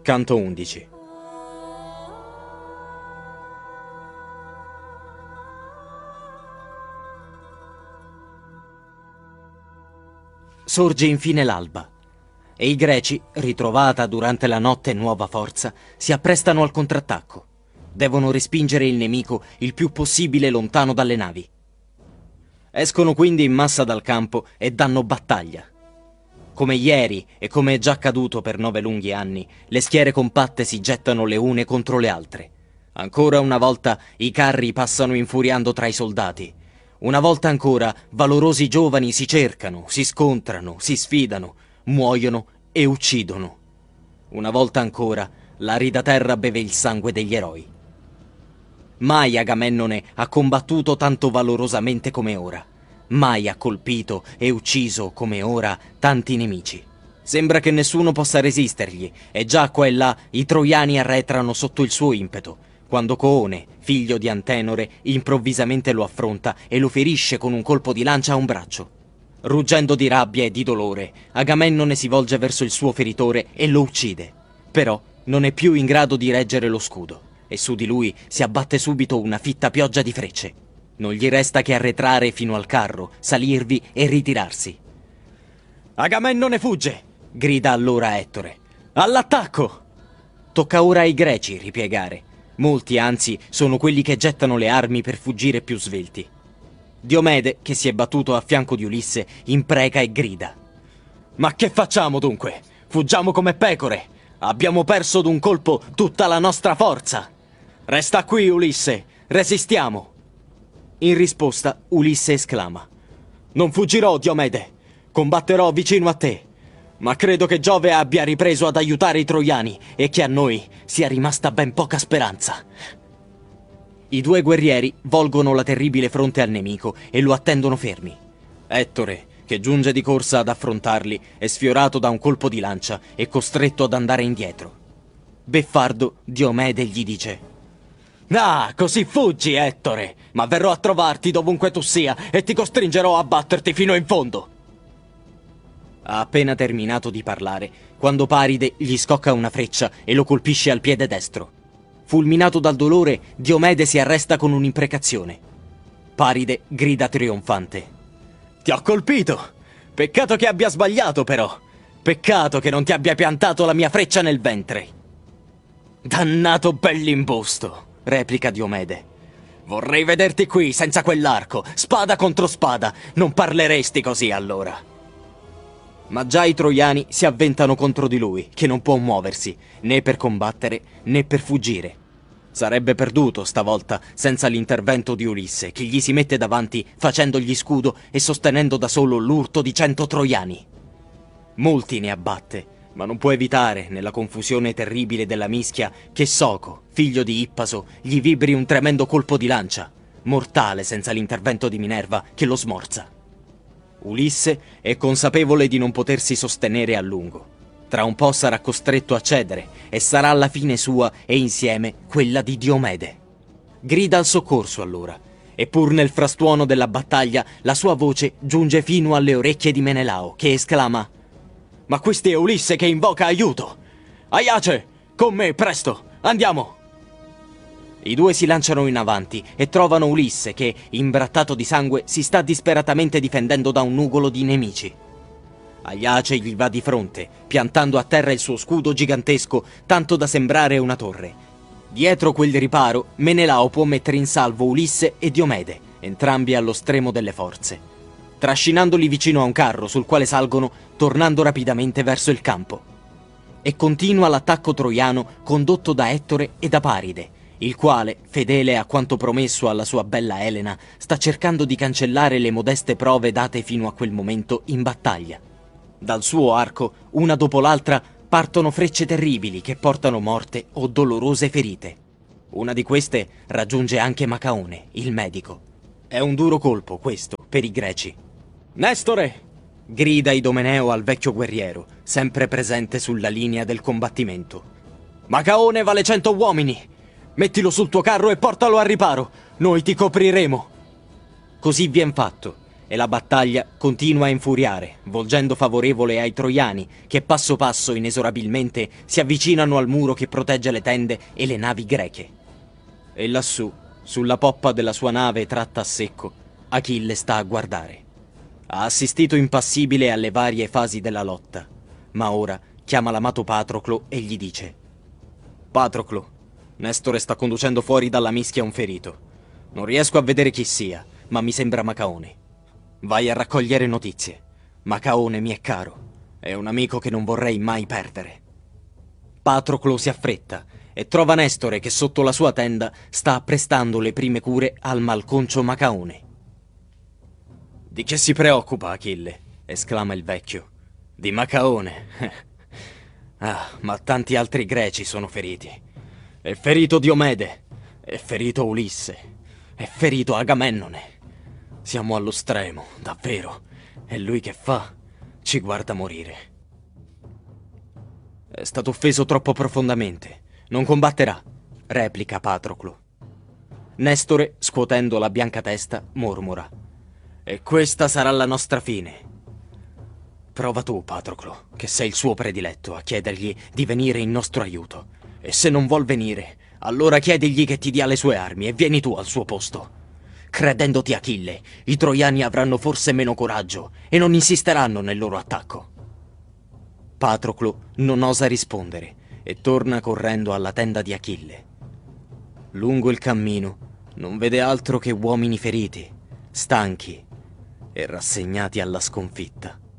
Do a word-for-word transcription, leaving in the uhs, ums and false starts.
Canto undici. Sorge infine l'alba e i greci, ritrovata durante la notte nuova forza, si apprestano al contrattacco. Devono respingere il nemico il più possibile lontano dalle navi. Escono quindi in massa dal campo e danno battaglia. Come ieri e come è già accaduto per nove lunghi anni, le schiere compatte si gettano le une contro le altre. Ancora una volta i carri passano infuriando tra i soldati. Una volta ancora valorosi giovani si cercano, si scontrano, si sfidano, muoiono e uccidono. Una volta ancora l'arida terra beve il sangue degli eroi. Mai Agamennone ha combattuto tanto valorosamente come ora. Mai ha colpito e ucciso come ora tanti nemici. Sembra che nessuno possa resistergli e già qua e là i troiani arretrano sotto il suo impeto, quando Coone, figlio di Antenore, improvvisamente lo affronta e lo ferisce con un colpo di lancia a un braccio. Ruggendo di rabbia e di dolore, Agamennone si volge verso il suo feritore e lo uccide. Però non è più in grado di reggere lo scudo e su di lui si abbatte subito una fitta pioggia di frecce. Non gli resta che arretrare fino al carro, salirvi e ritirarsi. «Agamennone fugge!» grida allora Ettore. «All'attacco!» Tocca ora ai greci ripiegare. Molti, anzi, sono quelli che gettano le armi per fuggire più svelti. Diomede, che si è battuto a fianco di Ulisse, impreca e grida. «Ma che facciamo dunque? Fuggiamo come pecore! Abbiamo perso d'un colpo tutta la nostra forza! Resta qui, Ulisse! Resistiamo!» In risposta, Ulisse esclama: «Non fuggirò, Diomede! Combatterò vicino a te! Ma credo che Giove abbia ripreso ad aiutare i troiani e che a noi sia rimasta ben poca speranza!» I due guerrieri volgono la terribile fronte al nemico e lo attendono fermi. Ettore, che giunge di corsa ad affrontarli, è sfiorato da un colpo di lancia e costretto ad andare indietro. Beffardo, Diomede gli dice: «Ah, così fuggi, Ettore! Ma verrò a trovarti dovunque tu sia e ti costringerò a batterti fino in fondo!» Ha appena terminato di parlare quando Paride gli scocca una freccia e lo colpisce al piede destro. Fulminato dal dolore, Diomede si arresta con un'imprecazione. Paride grida trionfante: «Ti ho colpito! Peccato che abbia sbagliato, però! Peccato che non ti abbia piantato la mia freccia nel ventre!» «Dannato bell'imbusto!» replica Diomede. «Vorrei vederti qui senza quell'arco, spada contro spada. Non parleresti così allora!» Ma già i troiani si avventano contro di lui, che non può muoversi, né per combattere né per fuggire. Sarebbe perduto stavolta senza l'intervento di Ulisse, che gli si mette davanti facendogli scudo e sostenendo da solo l'urto di cento troiani. Molti ne abbatte, ma non può evitare, nella confusione terribile della mischia, che Soco, figlio di Ippaso, gli vibri un tremendo colpo di lancia, mortale senza l'intervento di Minerva, che lo smorza. Ulisse è consapevole di non potersi sostenere a lungo. Tra un po' sarà costretto a cedere e sarà la fine sua e insieme quella di Diomede. Grida al soccorso allora, e pur nel frastuono della battaglia la sua voce giunge fino alle orecchie di Menelao, che esclama: «Ma questo è Ulisse che invoca aiuto! Aiace, con me, presto, andiamo!» I due si lanciano in avanti e trovano Ulisse che, imbrattato di sangue, si sta disperatamente difendendo da un nugolo di nemici. Aiace gli va di fronte, piantando a terra il suo scudo gigantesco, tanto da sembrare una torre. Dietro quel riparo, Menelao può mettere in salvo Ulisse e Diomede, entrambi allo stremo delle forze, trascinandoli vicino a un carro sul quale salgono, tornando rapidamente verso il campo. E continua l'attacco troiano condotto da Ettore e da Paride, il quale, fedele a quanto promesso alla sua bella Elena, sta cercando di cancellare le modeste prove date fino a quel momento in battaglia. Dal suo arco, una dopo l'altra, partono frecce terribili che portano morte o dolorose ferite. Una di queste raggiunge anche Macaone, il medico. È un duro colpo, questo, per i greci. «Nestore!» grida Idomeneo al vecchio guerriero, sempre presente sulla linea del combattimento. «Macaone vale cento uomini! Mettilo sul tuo carro e portalo al riparo! Noi ti copriremo!» Così vien fatto, e la battaglia continua a infuriare, volgendo favorevole ai troiani che passo passo inesorabilmente si avvicinano al muro che protegge le tende e le navi greche. E lassù, sulla poppa della sua nave tratta a secco, Achille sta a guardare. Ha assistito impassibile alle varie fasi della lotta, ma ora chiama l'amato Patroclo e gli dice: Patroclo, Nestore sta conducendo fuori dalla mischia un ferito. Non riesco a vedere chi sia, ma mi sembra Macaone. Vai a raccogliere notizie. Macaone mi è caro. È un amico che non vorrei mai perdere. Patroclo si affretta e trova Nestore che sotto la sua tenda sta apprestando le prime cure al malconcio Macaone. Di che si preoccupa Achille? Esclama il vecchio. Di Macaone. Ah, ma tanti altri greci sono feriti. È ferito Diomede, è ferito Ulisse, è ferito Agamennone. Siamo allo stremo, davvero. E lui che fa? Ci guarda morire. È stato offeso troppo profondamente. Non combatterà, replica Patroclo. Nestore, scuotendo la bianca testa, mormora: E questa sarà la nostra fine. Prova tu, Patroclo, che sei il suo prediletto, a chiedergli di venire in nostro aiuto. E se non vuol venire, allora chiedigli che ti dia le sue armi e vieni tu al suo posto. Credendoti Achille, i troiani avranno forse meno coraggio e non insisteranno nel loro attacco. Patroclo non osa rispondere e torna correndo alla tenda di Achille. Lungo il cammino non vede altro che uomini feriti, stanchi e rassegnati alla sconfitta.